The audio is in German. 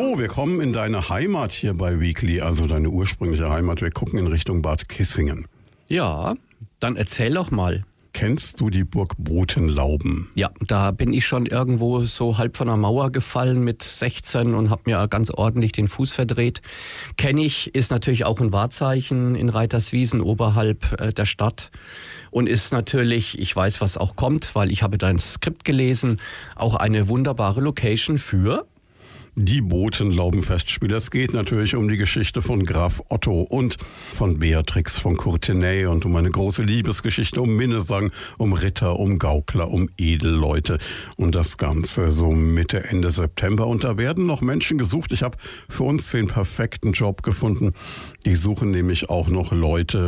So, wir kommen in deine Heimat hier bei Weekly, also deine ursprüngliche Heimat. Wir gucken in Richtung Bad Kissingen. Ja, dann erzähl doch mal. Kennst du die Burg Botenlauben? Ja, da bin ich schon irgendwo so halb von der Mauer gefallen mit 16 und habe mir ganz ordentlich den Fuß verdreht. Kenne ich, ist natürlich auch ein Wahrzeichen in Reiterswiesen oberhalb der Stadt und ist natürlich, ich weiß, was auch kommt, weil ich habe dein Skript gelesen, auch eine wunderbare Location für... Die Botenlauben-Festspiele. Es geht natürlich um die Geschichte von Graf Otto und von Beatrix von Courtenay und um eine große Liebesgeschichte, um Minnesang, um Ritter, um Gaukler, um Edelleute und das Ganze so Mitte, Ende September. Und da werden noch Menschen gesucht. Ich habe für uns den perfekten Job gefunden. Die suchen nämlich auch noch Leute,